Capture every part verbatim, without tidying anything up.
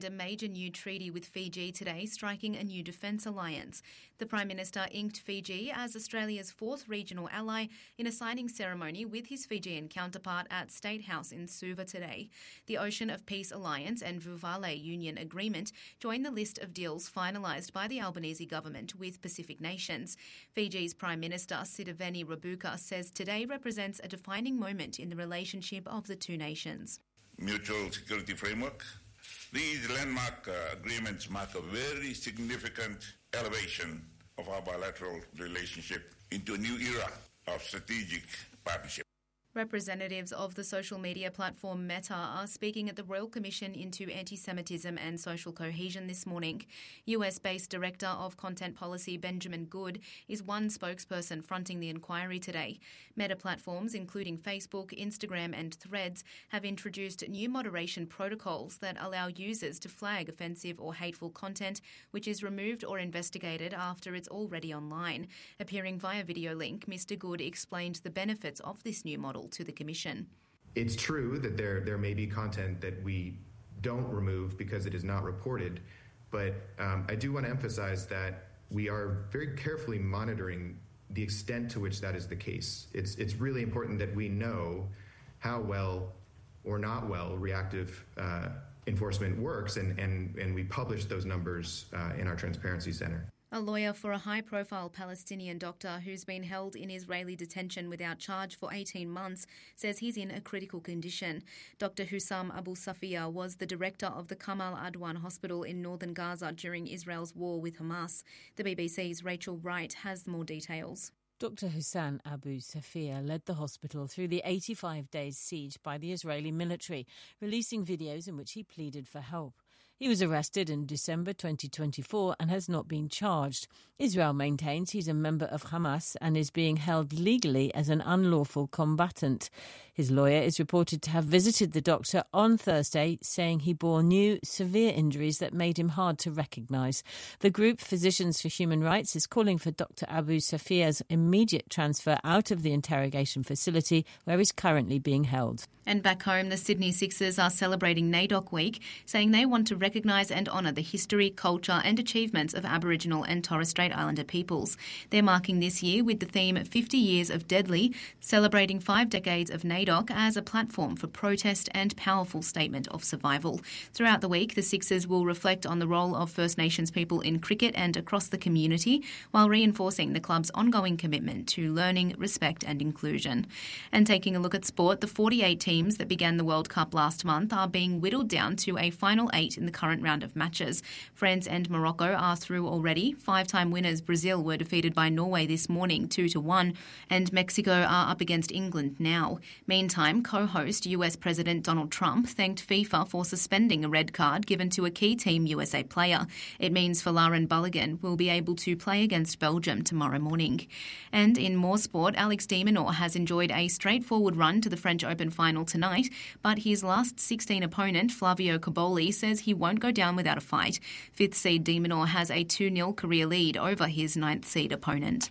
signed a major new treaty with Fiji today, striking a new defence alliance. The Prime Minister inked Fiji as Australia's fourth regional ally in a signing ceremony with his Fijian counterpart at State House in Suva today. The Ocean of Peace Alliance and Vuvale Union Agreement join the list of deals finalised by the Albanese government with Pacific nations. Fiji's Prime Minister Sitiveni Rabuka says today represents a defining moment in the relationship of the two nations. Mutual security framework. These landmark uh, agreements mark a very significant elevation of our bilateral relationship into a new era of strategic partnership. Representatives of the social media platform Meta are speaking at the Royal Commission into Anti-Semitism and Social Cohesion this morning. U S-based Director of Content Policy Benjamin Good is one spokesperson fronting the inquiry today. Meta platforms, including Facebook, Instagram and Threads, have introduced new moderation protocols that allow users to flag offensive or hateful content, which is removed or investigated after it's already online. Appearing via video link, Mister Good explained the benefits of this new model to the Commission. It's true that there there may be content that we don't remove because it is not reported, but um, I do want to emphasize that we are very carefully monitoring the extent to which that is the case. It's it's really important that we know how well or not well reactive uh, enforcement works, and, and, and we publish those numbers uh, in our Transparency Center. A lawyer for a high-profile Palestinian doctor who's been held in Israeli detention without charge for eighteen months says he's in a critical condition. Doctor Hussam Abu Safia was the director of the Kamal Adwan Hospital in northern Gaza during Israel's war with Hamas. The B B C's Rachel Wright has more details. Doctor Hussam Abu Safia led the hospital through the eighty-five days siege by the Israeli military, releasing videos in which he pleaded for help. He was arrested in December twenty twenty-four and has not been charged. Israel maintains he's a member of Hamas and is being held legally as an unlawful combatant. His lawyer is reported to have visited the doctor on Thursday, saying he bore new severe injuries that made him hard to recognise. The group Physicians for Human Rights is calling for Doctor Abu Safia's immediate transfer out of the interrogation facility where he's currently being held. And back home, the Sydney Sixers are celebrating NAIDOC Week, saying they want to recognise and honour the history, culture and achievements of Aboriginal and Torres Strait Islander peoples. They're marking this year with the theme fifty years of Deadly, celebrating five decades of NAIDOC as a platform for protest and powerful statement of survival. Throughout the week, the Sixers will reflect on the role of First Nations people in cricket and across the community, while reinforcing the club's ongoing commitment to learning, respect and inclusion. And taking a look at sport, the forty-eight teams that began the World Cup last month are being whittled down to a final eight in the current round of matches. France and Morocco are through already. Five-time winners Brazil were defeated by Norway this morning two to one, and Mexico are up against England now. Meantime, co-host U S President Donald Trump thanked FIFA for suspending a red card given to a key Team U S A player. It means Folarin Balogun will be able to play against Belgium tomorrow morning. And in more sport, Alex de Minaur has enjoyed a straightforward run to the French Open final tonight, but his last sixteen opponent, Flavio Cobolli, says he won't go down without a fight. Fifth seed de Minaur has a two nil career lead over his ninth seed opponent.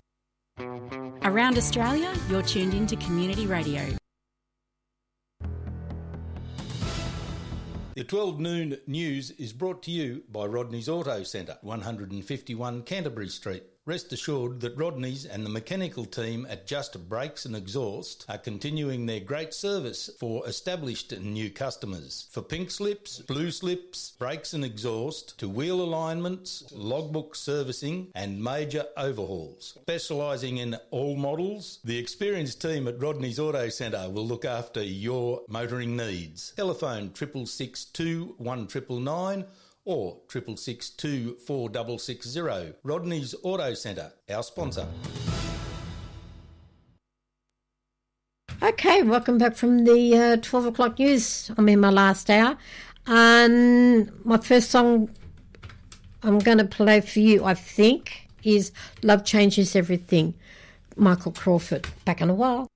Around Australia, you're tuned into Community Radio. The twelve noon news is brought to you by Rodney's Auto Centre, one fifty-one Canterbury Street. Rest assured that Rodney's and the mechanical team at Just Brakes and Exhaust are continuing their great service for established and new customers. For pink slips, blue slips, brakes and exhaust, to wheel alignments, logbook servicing and major overhauls. Specialising in all models, the experienced team at Rodney's Auto Centre will look after your motoring needs. Telephone triple six two one triple nine or triple six two four six six zero. Rodney's Auto Centre, our sponsor. Okay, welcome back from the uh, twelve o'clock news. I'm in my last hour. And my first song I'm going to play for you, I think, is Love Changes Everything, Michael Crawford. Back in a while.